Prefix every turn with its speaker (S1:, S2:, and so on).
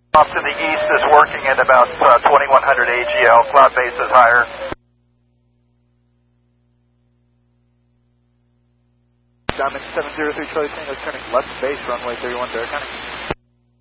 S1: Off to the east is working at about 2100 AGL. Cloud base is higher.
S2: Diamond 703 Charlie Tango turning left base, runway 31 Bear County.